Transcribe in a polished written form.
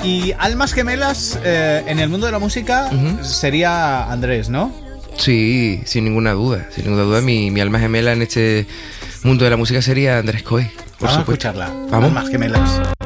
y almas gemelas en el mundo de la música sería Andrés, ¿no? Sí, sin ninguna duda. Sin ninguna duda, mi alma gemela en este mundo de la música sería Andrés Coy. Vamos a escucharla. Vamos. Almas gemelas.